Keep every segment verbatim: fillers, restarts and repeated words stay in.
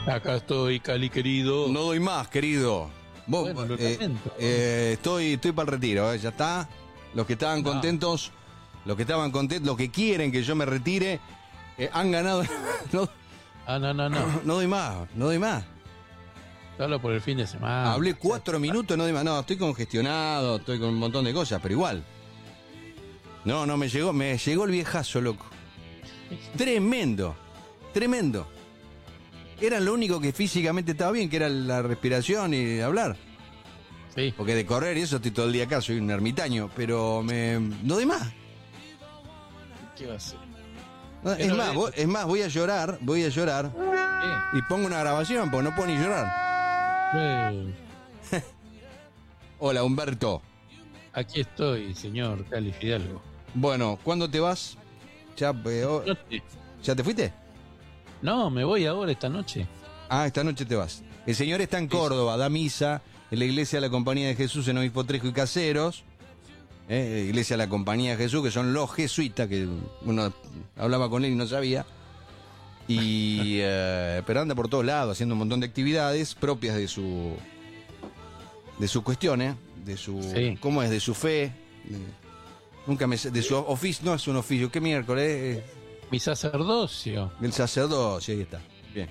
Acá estoy, Cali querido. No doy más, querido. Vos, Bueno, lo eh, lamento. eh, estoy, estoy para el retiro, ¿eh? Ya está. Los que estaban No. contentos, los que estaban contentos, los que quieren que yo me retire, eh, han ganado. no, Ah, no, no, no. no doy más, no doy más. Solo por el fin de semana. Hablé cuatro minutos, no doy más. No, estoy congestionado, estoy con un montón de cosas, pero igual. No, no, me llegó, me llegó el viejazo, loco. Tremendo, tremendo. Era lo único que físicamente estaba bien, que era la respiración y hablar. Sí. Porque de correr y eso estoy todo el día acá, soy un ermitaño, pero me no doy más. ¿Qué va a hacer? No, es Pero más, de- voy, es más, voy a llorar, voy a llorar ¿Qué? y pongo una grabación, porque no puedo ni llorar. Eh, Hola, Humberto. aquí estoy, señor Cali Fidalgo. Bueno, ¿cuándo te vas? ¿Ya, eh, oh, No, te- ¿ya te fuiste? no, me voy ahora esta noche. Ah, esta noche te vas. El señor está en Córdoba, da misa en la iglesia de la Compañía de Jesús en Obispo Trejo y Caseros. Eh, iglesia de la Compañía de Jesús, que son los jesuitas, que uno hablaba con él y no sabía. Y eh, pero anda por todos lados haciendo un montón de actividades propias de su de sus cuestiones, de su Sí. cómo es, de su fe. de- nunca me sé- de su oficio, no es un oficio, ¿qué miércoles? Es Mi sacerdocio. el sacerdocio, ahí está. Bien.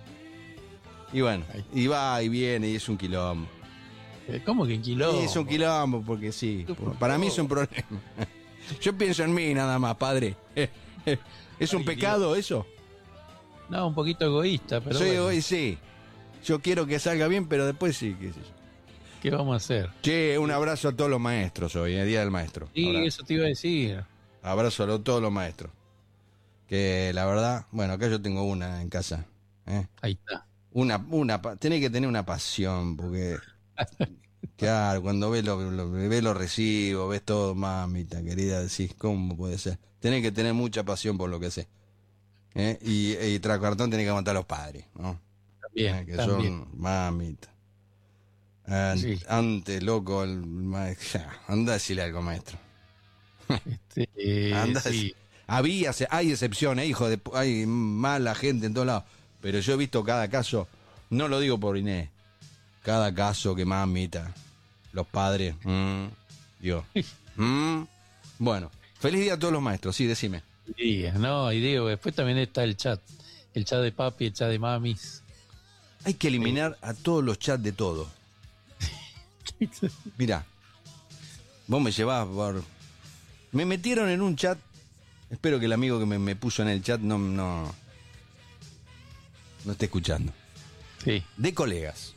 Y bueno, Ahí. y va y viene y es un quilombo. Eh, ¿Cómo que en quilombo? Es un quilombo porque sí, Tú, por para mí es favor. un problema. Yo pienso en mí nada más, padre. ¿Es un Ay, pecado eso? No, un poquito egoísta, pero Soy bueno, hoy sí. Yo quiero que salga bien, pero después sí, qué sé yo. ¿qué vamos a hacer? Che, un abrazo a todos los maestros hoy, el Día del Maestro. Sí, Abra- eso te iba a decir. Abrazo a todos los maestros. Que la verdad, bueno, acá yo tengo una en casa. ¿eh? Ahí está. Una, una, pa- tenés que tener una pasión, porque, claro, cuando ves los lo, ves los recibos, ves todo, mamita querida, decís, ¿cómo puede ser? Tenés que tener mucha pasión por lo que sé. ¿eh? Y, y tras cartón tenés que aguantar a los padres, ¿no? También, Eh, que también. son, mamita. An- Sí. Antes, loco, el maestro. Anda a decirle algo, maestro. Este, eh, Anda a sí. dec- Había, se- hay excepciones, hijo de, pu- hay mala gente en todos lados, pero yo he visto cada caso, no lo digo por Inés, cada caso que mamita, los padres, mm, Dios. Mm. Bueno, feliz día a todos los maestros, sí, decime. Día, no, y digo, después también está el chat. El chat de papi, el chat de mamis. Hay que eliminar a todos los chats de todo. Mirá, vos me llevás por... Me metieron en un chat, espero que el amigo que me, me puso en el chat no, no, no esté escuchando. Sí. De colegas.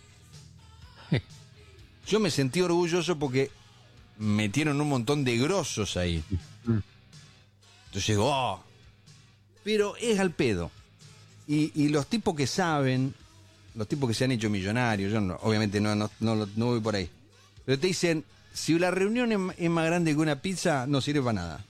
Yo me sentí orgulloso porque metieron un montón de grosos ahí. Entonces digo, oh, pero es al pedo. Y, y los tipos que saben, los tipos que se han hecho millonarios, yo no- obviamente no, no, no, no voy por ahí, pero te dicen, si la reunión es, es más grande que una pizza, no sirve para nada.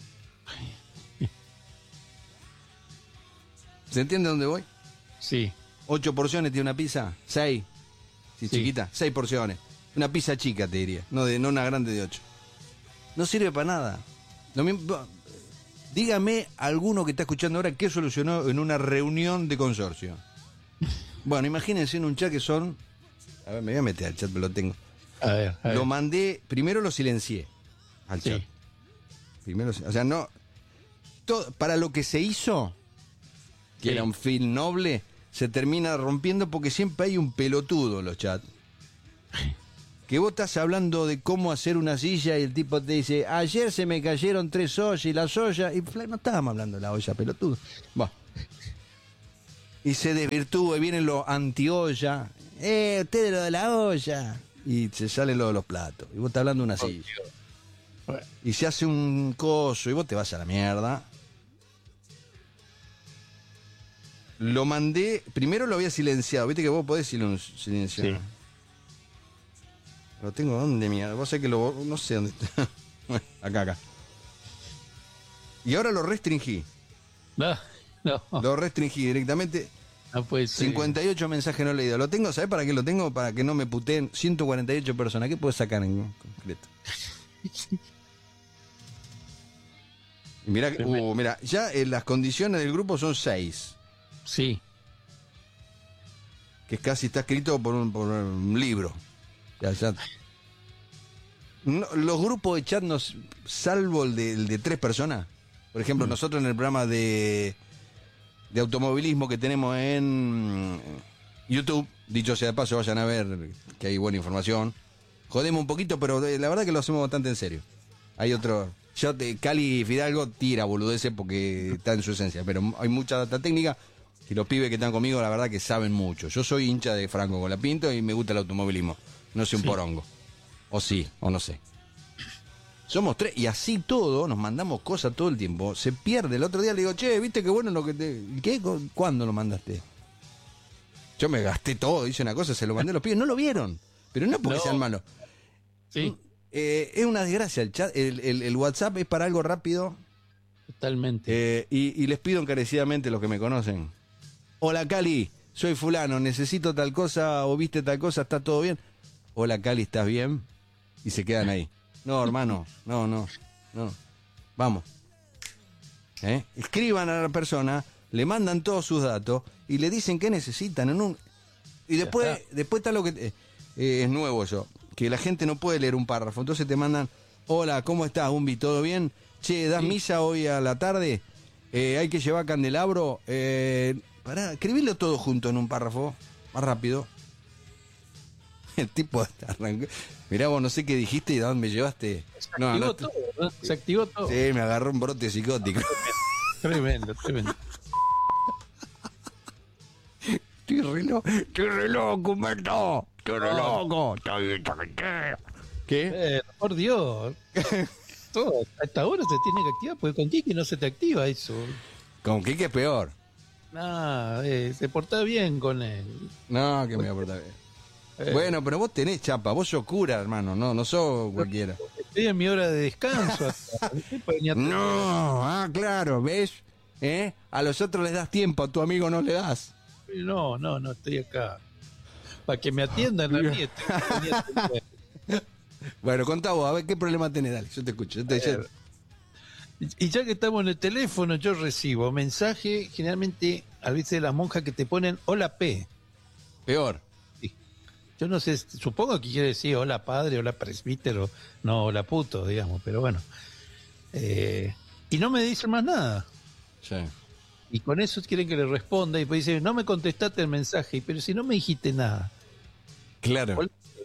¿Se entiende dónde voy? Sí. ¿Ocho porciones tiene una pizza? ¿Seis? Si Sí. chiquita, seis porciones. Una pizza chica, te diría, no, de, no una grande de ocho. No sirve para nada. Lo mismo- dígame alguno que está escuchando ahora qué solucionó en una reunión de consorcio. Bueno, imagínense en un chat que son... A ver, me voy a meter al chat, pero lo tengo. A ver, a ver. Lo mandé, primero lo silencié al Sí. chat. Primero, o sea, no... todo- para lo que se hizo, que Sí. era un fin noble, se termina rompiendo porque siempre hay un pelotudo en los chats. Que vos estás hablando de cómo hacer una silla y el tipo te dice, ayer se me cayeron tres ollas y las ollas, y fla, no estábamos hablando de la olla, pelotudo. Bueno. Y se desvirtúa y vienen los anti-olla. Eh, ustedes lo de la olla. Y se sale lo de los platos. Y vos estás hablando de una silla. Bueno, Y se hace un coso y vos te vas a la mierda. Lo mandé, primero lo había silenciado, viste que vos podés silen- silenciar. Sí. Lo tengo dónde, mierda, vos sabés que lo, no sé dónde está. Bueno, acá, acá. Y ahora lo restringí, no, no, lo restringí directamente. no puede ser. cincuenta y ocho mensajes no leídos. Lo tengo, ¿sabés para qué lo tengo? Para que no me puteen ciento cuarenta y ocho personas. ¿Qué puedo sacar en concreto? Y mirá, que- uh, mirá, ya eh, las condiciones del grupo son seis. Sí. que casi está escrito por un, por un libro. Ya, ya. No, los grupos de chat, nos, salvo el de, el de tres personas, por ejemplo, mm. nosotros en el programa de, de automovilismo que tenemos en YouTube, dicho sea de paso, vayan a ver que hay buena información. Jodemos un poquito, pero la verdad que lo hacemos bastante en serio. Hay otro... Yo, Cali Fidalgo tira boludeces porque está en su esencia, pero hay mucha data técnica y los pibes que están conmigo, la verdad que saben mucho. Yo soy hincha de Franco Colapinto y me gusta el automovilismo. No soy un sí. porongo. O sí, o no sé. Somos tres y así todo, nos mandamos cosas todo el tiempo. Se pierde. El otro día le digo, che, ¿viste qué bueno lo que te... ¿Qué? ¿Cuándo lo mandaste? Yo me gasté todo, hice una cosa, se lo mandé a los pibes. No lo vieron, pero no porque no. sean malos. Sí. Eh, es una desgracia el chat, el, el, el WhatsApp es para algo rápido. Totalmente. Eh, y, y les pido encarecidamente, los que me conocen. Hola Cali, soy fulano, necesito tal cosa o viste tal cosa, ¿está todo bien? Hola Cali, ¿estás bien? Y se quedan ahí. No, hermano, no, no, no. Vamos. ¿Eh? Escriban a la persona, le mandan todos sus datos y le dicen qué necesitan en un... Y después, después está lo que... Eh, eh, es nuevo eso. Que la gente no puede leer un párrafo, entonces te mandan, hola, ¿cómo estás, Umbi? ¿Todo bien? Che, ¿das sí. misa hoy a la tarde? Eh, ¿Hay que llevar candelabro? Eh, pará, escribilo todo junto en un párrafo, más rápido. El tipo arrancó. Mirá, vos no sé qué dijiste y de dónde me llevaste. Se activó no, no, todo, ¿no? Se activó todo. Sí, me agarró un brote psicótico. Tremendo, tremendo. Estoy re loco, estoy re loco, Humberto. Estoy re loco. ¿Qué? Eh, por Dios. Todo, a esta hora se tiene que activar, porque con Kiki no se te activa eso. Con Kiki es peor. No, eh, se porta bien con él. No, que me va a portar bien. Eh. Bueno, pero vos tenés chapa, vos sos cura, hermano, no, no sos cualquiera. Estoy en mi hora de descanso. No, ah, claro, ¿ves? ¿Eh? A los otros les das tiempo, a tu amigo no le das. No, no, no, estoy acá. Para que me atiendan a mí. Bueno, contá vos, a ver qué problema tenés, dale, yo te escucho. Yo te... Ver, y ya que estamos en el teléfono, yo recibo mensaje, generalmente, a veces de las monjas que te ponen hola P. Peor. Sí. Yo no sé, supongo que quiere decir hola padre, hola presbítero, no hola puto, digamos, pero bueno. Eh, y no me dicen más nada. Sí. Y con eso quieren que le responda y pues dice, no me contestaste el mensaje, pero si no me dijiste nada. Claro.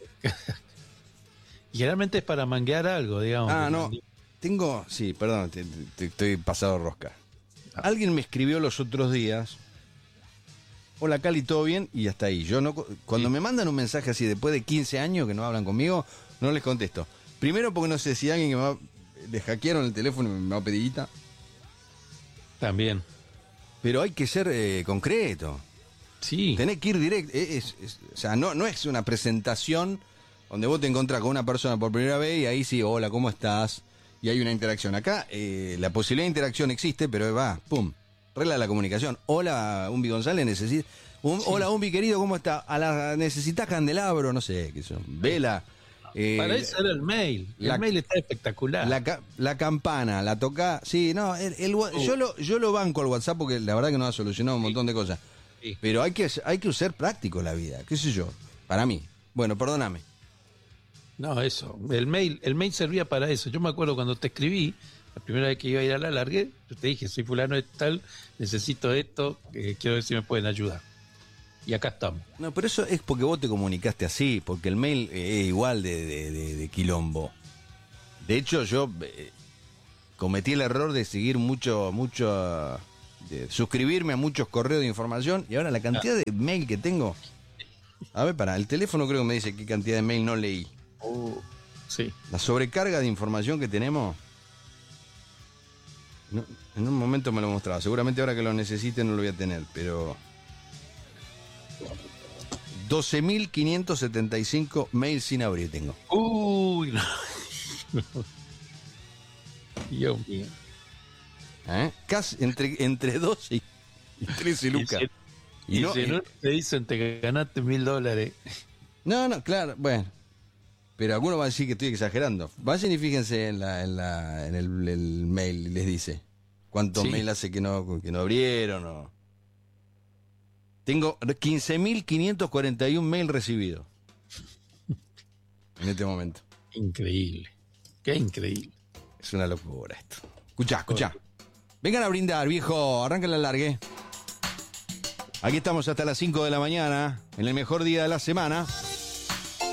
Y generalmente es para manguear algo, digamos. Ah, no. Tengo, sí, perdón, te, te, estoy pasado rosca. Ah. Alguien me escribió los otros días, hola Cali, ¿todo bien? Y hasta ahí. Yo no, cuando sí. me mandan un mensaje así después de quince años que no hablan conmigo, no les contesto. Primero porque no sé si alguien que me va, le hackearon el teléfono y me va a pedir guita. También. Pero hay que ser eh, concreto. Sí. Tenés que ir directo. Es, es, o sea, no, no es una presentación donde vos te encontrás con una persona por primera vez y ahí sí, hola, ¿cómo estás? Y hay una interacción. Acá eh, la posibilidad de interacción existe, pero va, pum, regla la comunicación. Hola, Umbi González, necesito... Un, sí. Hola, Umbi, querido, ¿cómo está? A la, ¿necesitas candelabro? No sé, qué son. Vela. Eh, Para eso era el mail. El la, mail está espectacular. La, la campana, la toca. Sí, no, el, el, uh. yo, lo, yo lo banco al WhatsApp porque la verdad que nos ha solucionado un sí. montón de cosas. Sí. Pero hay que, hay que ser práctico en la vida, qué sé yo, para mí. Bueno, perdóname. No, eso. El mail, el mail servía para eso. Yo me acuerdo cuando te escribí, la primera vez que iba a ir a la largue, yo te dije, soy fulano de tal, necesito esto, eh, quiero ver si me pueden ayudar. Y acá estamos. No, pero eso es porque vos te comunicaste así, porque el mail es igual de, de, de, de quilombo. De hecho, yo eh, cometí el error de seguir mucho, mucho, de suscribirme a muchos correos de información y ahora la cantidad ah. de mail que tengo. A ver, para, el teléfono creo que me dice qué cantidad de mail no leí. Uh, sí. La sobrecarga de información que tenemos. No, en un momento me lo mostraba. Seguramente ahora que lo necesite no lo voy a tener, pero... doce mil quinientos setenta y cinco mails sin abrir tengo. Uy, no. Dios mío. ¿Eh? Casi entre, entre doce y trece lucas. Y, si, y, y no, si no te dicen te ganaste mil dólares. No, no, claro, bueno. Pero algunos van a decir que estoy exagerando. Vayan y fíjense en, la, en, la, en el, el mail, les dice. ¿Cuántos sí. mails hace que no, que no abrieron? O... Tengo quince mil quinientos cuarenta y uno mail recibidos. En este momento. Increíble. Qué increíble. Es una locura esto. Escuchá, escuchá. Vengan a brindar, viejo. Arranca la largue. Aquí estamos hasta las cinco de la mañana, en el mejor día de la semana.